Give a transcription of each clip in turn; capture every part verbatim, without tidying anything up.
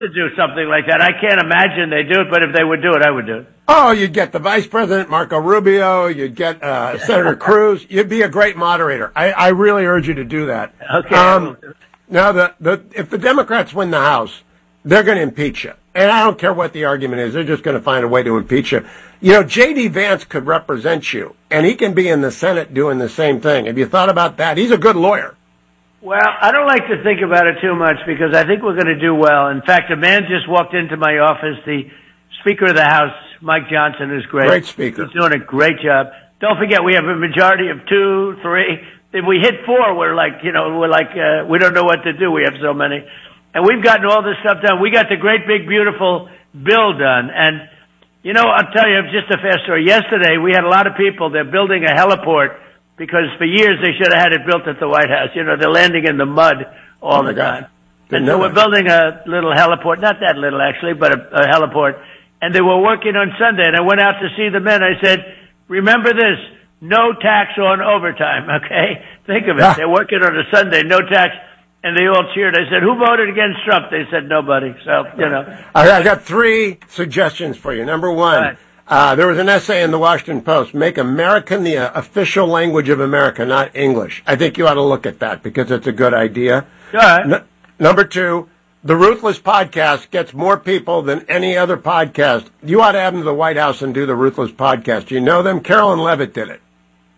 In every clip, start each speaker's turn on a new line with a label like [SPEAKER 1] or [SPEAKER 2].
[SPEAKER 1] to do something like that. I can't imagine they do it, but if they would do it, I would do it.
[SPEAKER 2] Oh, you'd get the Vice President, Marco Rubio. You'd get uh, Senator Cruz. You'd be a great moderator. I, I really urge you to do that.
[SPEAKER 1] Okay.
[SPEAKER 2] Um, now, the, the if the Democrats win the House, they're going to impeach you. And I don't care what the argument is. They're just going to find a way to impeach you. You know, J D. Vance could represent you, and he can be in the Senate doing the same thing. Have you thought about that? He's a good lawyer.
[SPEAKER 1] Well, I don't like to think about it too much because I think we're going to do well. In fact, a man just walked into my office, the Speaker of the House, Mike Johnson, who's great.
[SPEAKER 2] Great speaker.
[SPEAKER 1] He's doing a great job. Don't forget, we have a majority of two, three. If we hit four, we're like, you know, we're like, uh, we don't know what to do. We have so many. And we've gotten all this stuff done. We got the great, big, beautiful bill done. And, you know, I'll tell you just a fast story. Yesterday, we had a lot of people. They're building a heliport because for years they should have had it built at the White House. You know, they're landing in the mud all
[SPEAKER 2] oh
[SPEAKER 1] the time.
[SPEAKER 2] Didn't
[SPEAKER 1] and so we're
[SPEAKER 2] that.
[SPEAKER 1] building a little heliport, not that little actually, but a, a heliport. And they were working on Sunday, and I went out to see the men. I said, remember this, no tax on overtime, okay? Think of it.
[SPEAKER 2] Ah.
[SPEAKER 1] They're working on a Sunday, no tax. And they all cheered. I said, who voted against Trump? They said, nobody. So, you know.
[SPEAKER 2] I, I got three suggestions for you. Number one,
[SPEAKER 1] Right.
[SPEAKER 2] uh, there was an essay in the Washington Post, make American the uh, official language of America, not English. I think you ought to look at that because it's a good idea.
[SPEAKER 1] All right.
[SPEAKER 2] N- number two, the Ruthless Podcast gets more people than any other podcast. You ought to have them to the White House and do the Ruthless Podcast. Do you know them? Carolyn Levitt did it.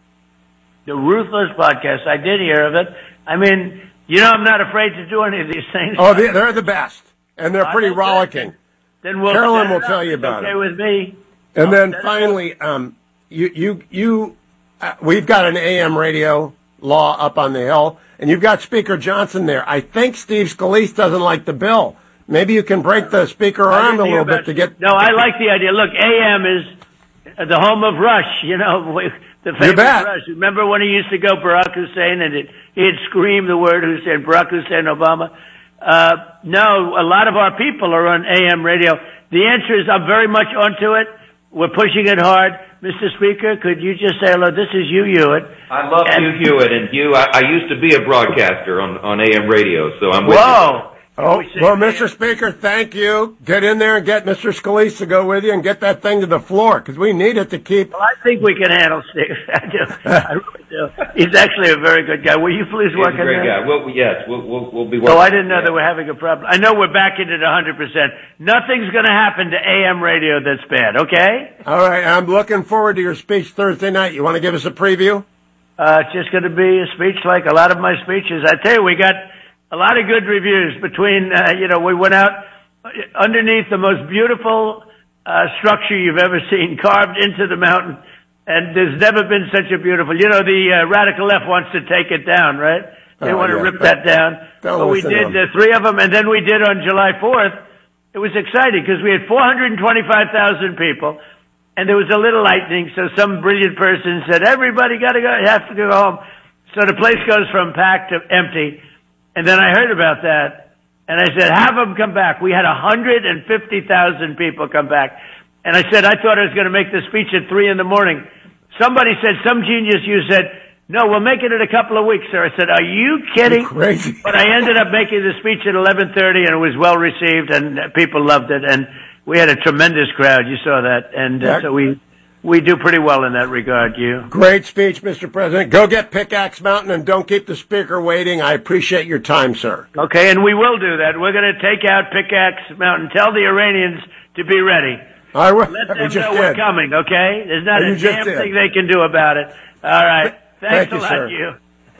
[SPEAKER 1] The Ruthless Podcast. I did hear of it. I mean, you know, I'm not afraid to do any of these things.
[SPEAKER 2] Oh, they, they're the best, and they're pretty
[SPEAKER 1] I-
[SPEAKER 2] rollicking.
[SPEAKER 1] Then we'll
[SPEAKER 2] Carolyn
[SPEAKER 1] set it
[SPEAKER 2] will
[SPEAKER 1] up.
[SPEAKER 2] tell you
[SPEAKER 1] It's
[SPEAKER 2] about
[SPEAKER 1] okay
[SPEAKER 2] it.
[SPEAKER 1] with me.
[SPEAKER 2] And
[SPEAKER 1] I'll
[SPEAKER 2] then
[SPEAKER 1] set it
[SPEAKER 2] finally, um, you, you, you, uh, we've got an A M radio law up on the hill, and you've got Speaker Johnson there. I think Steve Scalise doesn't like the bill. Maybe you can break the speaker
[SPEAKER 1] I
[SPEAKER 2] around
[SPEAKER 1] didn't
[SPEAKER 2] a
[SPEAKER 1] hear
[SPEAKER 2] little bit
[SPEAKER 1] about-
[SPEAKER 2] to get.
[SPEAKER 1] No, I like the idea. Look, A M is the home of Rush, you know, we- the famous
[SPEAKER 2] bet.
[SPEAKER 1] Rush. Remember when he used to go Barack Hussein and it, he'd scream the word Hussein, Barack Hussein Obama? Uh, no, a lot of our people are on A M radio. The answer is I'm very much onto it. We're pushing it hard. Mister Speaker, could you just say hello? This is Hugh Hewitt.
[SPEAKER 3] I love
[SPEAKER 1] And-
[SPEAKER 3] Hugh Hewitt, and Hugh, I, I used to be a broadcaster on, on A M radio, so I'm with you.
[SPEAKER 1] Whoa!
[SPEAKER 2] Oh,
[SPEAKER 1] We say
[SPEAKER 2] well,
[SPEAKER 1] A M.
[SPEAKER 2] Mister Speaker, thank you. Get in there and get Mister Scalise to go with you and get that thing to the floor, because we need it to keep.
[SPEAKER 1] Well, I think we can handle Steve. I do. I really do. He's actually a very good guy. Will you please
[SPEAKER 3] He's
[SPEAKER 1] work
[SPEAKER 3] a
[SPEAKER 1] on
[SPEAKER 3] great
[SPEAKER 1] that?
[SPEAKER 3] guy. We'll, yes, we'll, we'll, we'll be working.
[SPEAKER 1] So I didn't know
[SPEAKER 3] yeah.
[SPEAKER 1] that we're having a problem. I know we're back into the one hundred percent. Nothing's going to happen to A M radio that's bad, okay?
[SPEAKER 2] All right, I'm looking forward to your speech Thursday night. You want to give us a preview?
[SPEAKER 1] Uh, it's just going to be a speech like a lot of my speeches. I tell you, we got a lot of good reviews between, uh, you know, we went out underneath the most beautiful uh, structure you've ever seen, carved into the mountain, and there's never been such a beautiful, you know, the uh, radical left wants to take it down, right? They
[SPEAKER 2] Oh,
[SPEAKER 1] want to
[SPEAKER 2] yeah.
[SPEAKER 1] rip that down.
[SPEAKER 2] Don't
[SPEAKER 1] But we
[SPEAKER 2] listen to
[SPEAKER 1] did
[SPEAKER 2] them.
[SPEAKER 1] uh, three of them, and then we did on July fourth. It was exciting because we had four hundred twenty-five thousand people, and there was a little lightning, so some brilliant person said, everybody got to go, have to go home. So the place goes from packed to empty. And then I heard about that, and I said, have them come back. We had one hundred fifty thousand people come back. And I said, I thought I was going to make the speech at three in the morning. Somebody said, some genius you said, no, we'll make it in a couple of weeks, sir. I said, are you kidding?
[SPEAKER 2] You're crazy.
[SPEAKER 1] But I ended up making the speech at eleven thirty, and it was well received, and people loved it. And we had a tremendous crowd. You saw that. And uh,
[SPEAKER 2] Yeah.
[SPEAKER 1] so we we do pretty well in that regard, you.
[SPEAKER 2] Great speech, Mister President. Go get Pickaxe Mountain and don't keep the speaker waiting. I appreciate your time, sir.
[SPEAKER 1] Okay, and we will do that. We're going to take out Pickaxe Mountain. Tell the Iranians to be ready.
[SPEAKER 2] I will.
[SPEAKER 1] Let
[SPEAKER 2] we
[SPEAKER 1] them
[SPEAKER 2] just
[SPEAKER 1] know we're
[SPEAKER 2] did.
[SPEAKER 1] coming, okay? There's not
[SPEAKER 2] You
[SPEAKER 1] a
[SPEAKER 2] just
[SPEAKER 1] damn
[SPEAKER 2] did.
[SPEAKER 1] thing they can do about it. All right.
[SPEAKER 2] Thank
[SPEAKER 1] Thanks
[SPEAKER 2] you,
[SPEAKER 1] a lot,
[SPEAKER 2] sir.
[SPEAKER 1] you.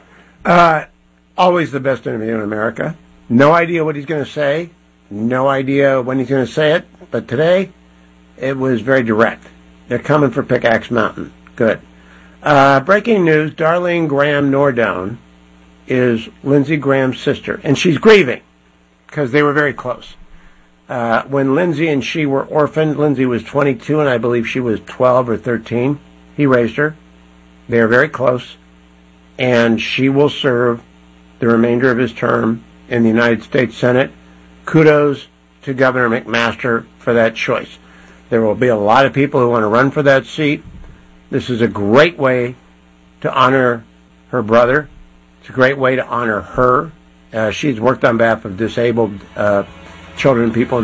[SPEAKER 2] Uh, always the best interview in America. No idea what he's going to say. No idea when he's going to say it. But today, it was very direct. They're coming for Pickaxe Mountain. Good. Uh, breaking news, Darlene Graham Nordone is Lindsey Graham's sister. And she's grieving because they were very close. Uh, when Lindsey and she were orphaned, Lindsey was twenty-two and I believe she was twelve or thirteen. He raised her. They are very close. And she will serve the remainder of his term in the United States Senate. Kudos to Governor McMaster for that choice. There will be a lot of people who want to run for that seat. This is a great way to honor her brother. It's a great way to honor her. Uh, she's worked on behalf of disabled uh, children and people